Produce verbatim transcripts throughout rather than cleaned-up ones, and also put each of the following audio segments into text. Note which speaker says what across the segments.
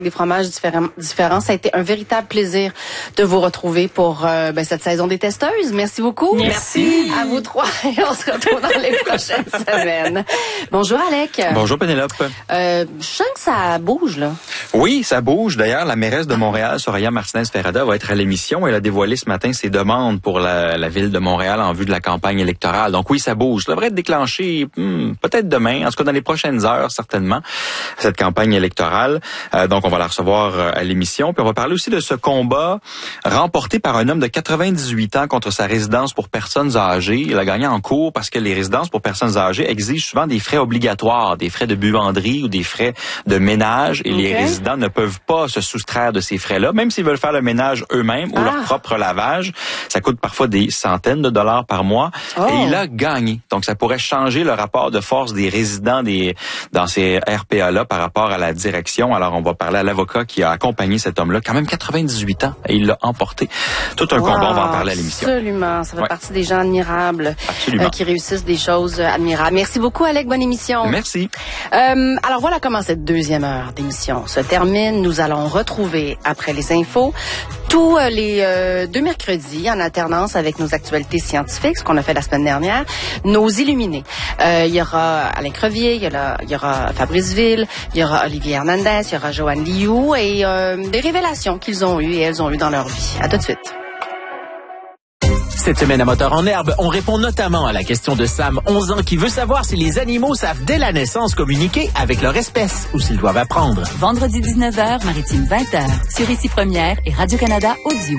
Speaker 1: Des fromages différents, différents. Ça a été un véritable plaisir de vous retrouver pour euh, ben, cette saison des testeuses. Merci beaucoup.
Speaker 2: Merci.
Speaker 1: À vous trois. Et on se retrouve dans les prochaines semaines. Bonjour, Alec.
Speaker 3: Bonjour, Pénélope.
Speaker 1: Euh, je sens que ça bouge, là.
Speaker 3: Oui, ça bouge. D'ailleurs, la mairesse de Montréal, Soraya Martinez-Ferrada, va être à l'émission. Elle a dévoilé ce matin ses demandes pour la, la ville de Montréal en vue de la campagne électorale. Donc oui, ça bouge. Ça devrait être déclenché hmm, peut-être demain, en tout cas dans les prochaines heures, certainement, cette campagne électorale. Euh, donc, on va la recevoir à l'émission. Puis on va parler aussi de ce combat remporté par un homme de quatre-vingt-dix-huit ans contre sa résidence pour personnes âgées. Il a gagné en cours parce que les résidences pour personnes âgées exigent souvent des frais obligatoires, des frais de buanderie ou des frais de ménage. Et okay. Les résidents ne peuvent pas se soustraire de ces frais-là, même s'ils veulent faire le ménage eux-mêmes ou ah. leur propre lavage. Ça coûte parfois des centaines de dollars par mois. Oh. Et il a gagné. Donc, ça pourrait changer le rapport de force des résidents des dans ces R P A-là par rapport à la direction. Alors, on va parler à l'avocat qui a accompagné cet homme-là, quand même quatre-vingt-dix-huit ans, et il l'a emporté. Tout un wow, combat, on va en parler à l'émission.
Speaker 1: Absolument, ça fait ouais. partie des gens admirables euh, qui réussissent des choses admirables. Merci beaucoup, Alec, bonne émission.
Speaker 3: Merci.
Speaker 1: Euh, alors voilà comment cette deuxième heure d'émission se termine. Nous allons retrouver, après les infos, tous les euh, deux mercredis, en alternance avec nos actualités scientifiques, ce qu'on a fait la semaine dernière, nos illuminés. Euh, il y aura Alain Crevier, il y aura, il y aura Fabrice Ville, il y aura Olivier Hernandez, il y aura Joanne Liu et euh, des révélations qu'ils ont eues et elles ont eues dans leur vie. À tout de suite.
Speaker 4: Cette semaine à Moteur en Herbe, on répond notamment à la question de Sam, onze ans, qui veut savoir si les animaux savent dès la naissance communiquer avec leur espèce ou s'ils doivent apprendre.
Speaker 5: Vendredi dix-neuf heures, Maritime vingt heures, sur Ici Première et Radio-Canada Audio.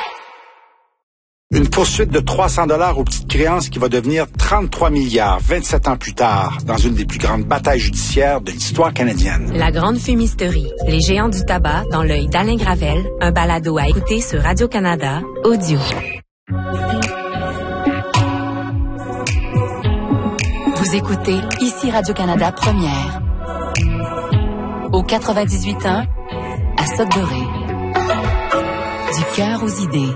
Speaker 6: Une poursuite de trois cents dollars aux petites créances qui va devenir trente-trois milliards vingt-sept ans plus tard, dans une des plus grandes batailles judiciaires de l'histoire canadienne.
Speaker 7: La grande fumisterie, les géants du tabac dans l'œil d'Alain Gravel, un balado à écouter sur Radio-Canada Audio.
Speaker 5: Vous écoutez Ici Radio-Canada Première. Au quatre-vingt-dix-huit ans, à Sudbury. Du cœur aux idées.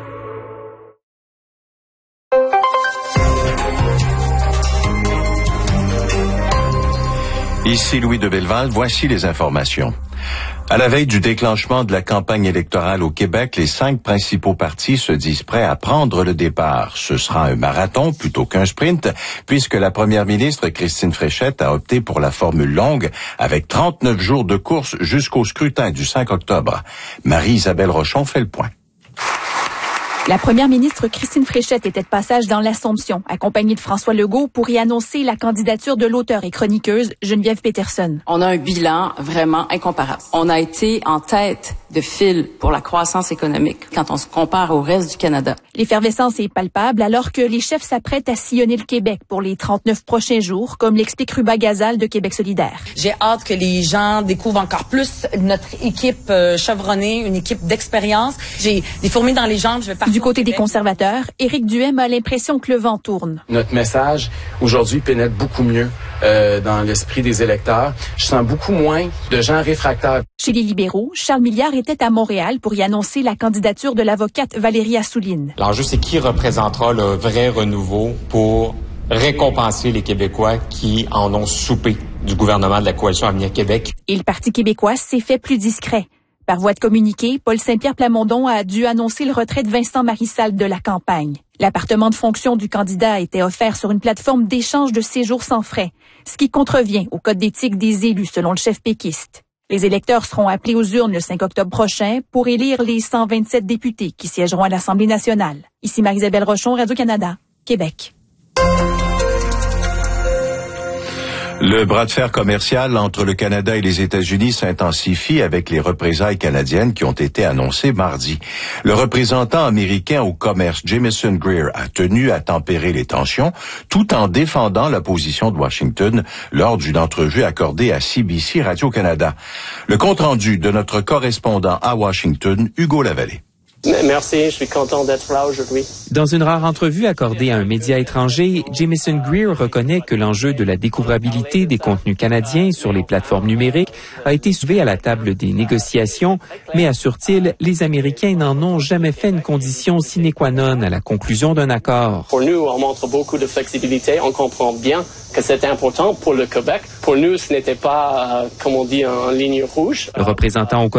Speaker 8: Ici Louis de Belleval, voici les informations. À la veille du déclenchement de la campagne électorale au Québec, les cinq principaux partis se disent prêts à prendre le départ. Ce sera un marathon plutôt qu'un sprint, puisque la première ministre Christine Fréchette a opté pour la formule longue, avec trente-neuf jours de course jusqu'au scrutin du cinq octobre. Marie-Isabelle Rochon fait le point.
Speaker 9: La première ministre Christine Fréchette était de passage dans l'Assomption, accompagnée de François Legault, pour y annoncer la candidature de l'auteure et chroniqueuse Geneviève Peterson.
Speaker 10: On a un bilan vraiment incomparable. On a été en tête de file pour la croissance économique quand on se compare au reste du Canada.
Speaker 9: L'effervescence est palpable alors que les chefs s'apprêtent à sillonner le Québec pour les trente-neuf prochains jours, comme l'explique Ruba Gazal de Québec solidaire.
Speaker 11: J'ai hâte que les gens découvrent encore plus notre équipe euh, chevronnée, une équipe d'expérience. J'ai des fourmis dans les jambes, je vais partir.
Speaker 9: Du côté des conservateurs, Éric Duhem a l'impression que le vent tourne.
Speaker 12: Notre message, aujourd'hui, pénètre beaucoup mieux euh, dans l'esprit des électeurs. Je sens beaucoup moins de gens réfractaires.
Speaker 9: Chez les libéraux, Charles Milliard était à Montréal pour y annoncer la candidature de l'avocate Valérie Assouline.
Speaker 13: L'enjeu, c'est qui représentera le vrai renouveau pour récompenser les Québécois qui en ont soupé du gouvernement de la Coalition Avenir Québec.
Speaker 9: Et le Parti québécois s'est fait plus discret. Par voie de communiqué, Paul Saint-Pierre Plamondon a dû annoncer le retrait de Vincent Marissal de la campagne. L'appartement de fonction du candidat était offert sur une plateforme d'échange de séjours sans frais, ce qui contrevient au code d'éthique des élus selon le chef péquiste. Les électeurs seront appelés aux urnes le cinq octobre prochain pour élire les cent vingt-sept députés qui siégeront à l'Assemblée nationale. Ici Marie-Isabelle Rochon, Radio-Canada, Québec.
Speaker 8: Le bras de fer commercial entre le Canada et les États-Unis s'intensifie avec les représailles canadiennes qui ont été annoncées mardi. Le représentant américain au commerce Jamieson Greer a tenu à tempérer les tensions tout en défendant la position de Washington lors d'une entrevue accordée à C B C Radio-Canada. Le compte-rendu de notre correspondant à Washington, Hugo Lavallée.
Speaker 14: Merci, je suis content d'être là aujourd'hui.
Speaker 15: Dans une rare entrevue accordée à un média étranger, Jamieson Greer reconnaît que l'enjeu de la découvrabilité des contenus canadiens sur les plateformes numériques a été soulevé à la table des négociations, mais assure-t-il, les Américains n'en ont jamais fait une condition sine qua non à la conclusion d'un accord.
Speaker 14: Pour nous, on montre beaucoup de flexibilité, on comprend bien que c'est important pour le Québec. Pour nous, ce n'était pas, euh, comme on dit, en ligne rouge.
Speaker 15: Le représentant au